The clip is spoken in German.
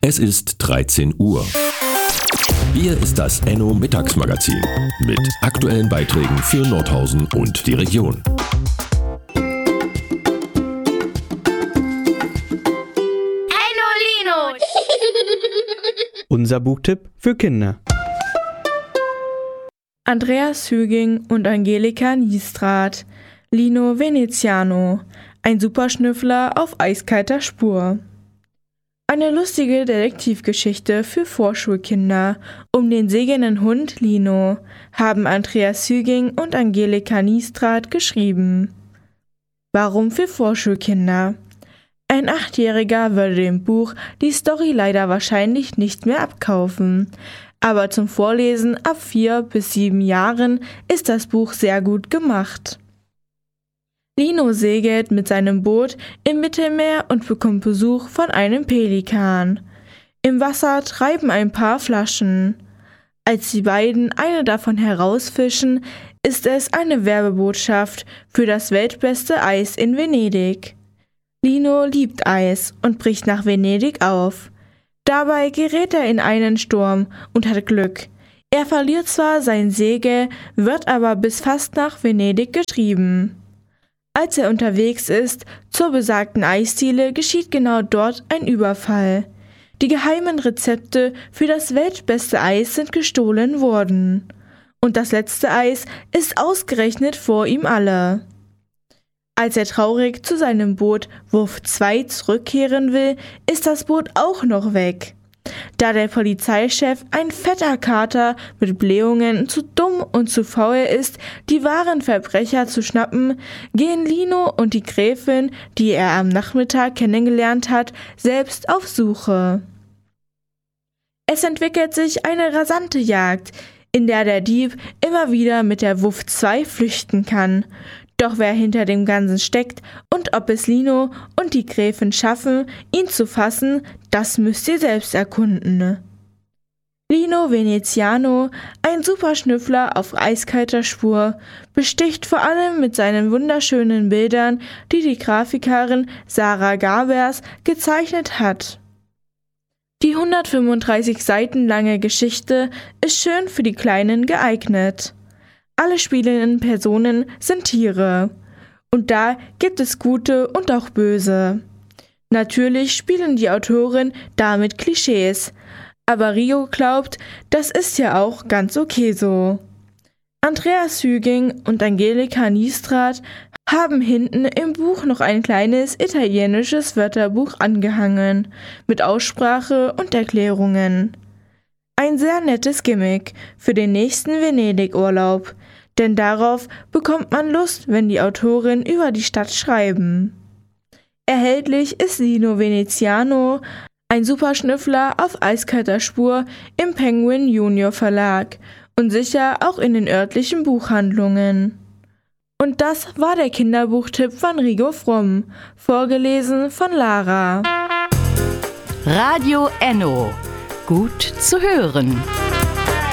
Es ist 13 Uhr. Hier ist das Enno Mittagsmagazin mit aktuellen Beiträgen für Nordhausen und die Region. Enno-Lino! Unser Buchtipp für Kinder. Andreas Hüging und Angelika Niestrath, Lino Veneziano, ein Superschnüffler auf eiskalter Spur. Eine lustige Detektivgeschichte für Vorschulkinder um den segelnden Hund Lino haben Andreas Hüging und Angelika Niestrath geschrieben. Warum für Vorschulkinder? Ein 8-Jähriger würde dem Buch die Story leider wahrscheinlich nicht mehr abkaufen, aber zum Vorlesen ab 4 bis 7 Jahren ist das Buch sehr gut gemacht. Lino segelt mit seinem Boot im Mittelmeer und bekommt Besuch von einem Pelikan. Im Wasser treiben ein paar Flaschen. Als die beiden eine davon herausfischen, ist es eine Werbebotschaft für das weltbeste Eis in Venedig. Lino liebt Eis und bricht nach Venedig auf. Dabei gerät er in einen Sturm und hat Glück. Er verliert zwar sein Segel, wird aber bis fast nach Venedig getrieben. Als er unterwegs ist, zur besagten Eisdiele, geschieht genau dort ein Überfall. Die geheimen Rezepte für das weltbeste Eis sind gestohlen worden. Und das letzte Eis ist ausgerechnet vor ihm alle. Als er traurig zu seinem Boot Wurf 2 zurückkehren will, ist das Boot auch noch weg. Da der Polizeichef, ein fetter Kater mit Blähungen, zu dumm und zu faul ist, die wahren Verbrecher zu schnappen, gehen Lino und die Gräfin, die er am Nachmittag kennengelernt hat, selbst auf Suche. Es entwickelt sich eine rasante Jagd, in der der Dieb immer wieder mit der Wurf 2 flüchten kann. Doch wer hinter dem Ganzen steckt und ob es Lino und die Gräfin schaffen, ihn zu fassen, das müsst ihr selbst erkunden. Lino Veneziano, ein Superschnüffler auf eiskalter Spur, besticht vor allem mit seinen wunderschönen Bildern, die die Grafikerin Sarah Gabers gezeichnet hat. Die 135 Seiten lange Geschichte ist schön für die Kleinen geeignet. Alle spielenden Personen sind Tiere. Und da gibt es gute und auch böse. Natürlich spielen die Autorin damit Klischees, aber Rio glaubt, das ist ja auch ganz okay so. Andreas Hüging und Angelika Niestrath haben hinten im Buch noch ein kleines italienisches Wörterbuch angehangen, mit Aussprache und Erklärungen. Ein sehr nettes Gimmick für den nächsten Venedig-Urlaub, denn darauf bekommt man Lust, wenn die Autoren über die Stadt schreiben. Erhältlich ist Lino Veneziano, ein Superschnüffler auf eiskalter Spur im Penguin Junior Verlag und sicher auch in den örtlichen Buchhandlungen. Und das war der Kinderbuchtipp von Rigo Fromm, vorgelesen von Lara. Radio Enno. Gut zu hören.